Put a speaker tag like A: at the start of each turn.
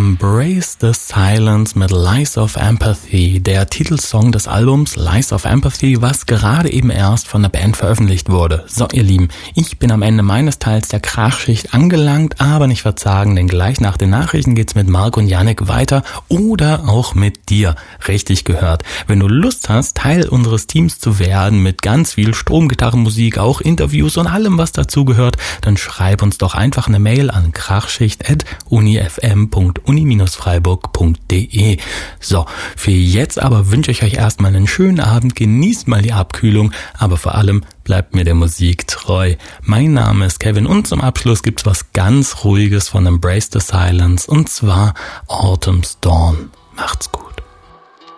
A: Embrace the Silence mit Lies of Empathy, der Titelsong des Albums Lies of Empathy, was gerade eben erst von der Band veröffentlicht wurde. So, ihr Lieben, ich bin am Ende meines Teils der Krachschicht angelangt, aber nicht verzagen, denn gleich nach den Nachrichten geht's mit Marc und Yannick weiter oder auch mit dir. Richtig gehört. Wenn du Lust hast, Teil unseres Teams zu werden mit ganz viel Stromgitarrenmusik, auch Interviews und allem, was dazugehört, dann schreib uns doch einfach eine Mail an krachschicht@unifm.uni-freiburg.de. So, für jetzt aber wünsche ich euch erstmal einen schönen Abend, genießt mal die Abkühlung, aber vor allem bleibt mir der Musik treu. Mein Name ist Kevin und zum Abschluss gibt's was ganz Ruhiges von Embrace the Silence und zwar Autumn's Dawn. Macht's gut.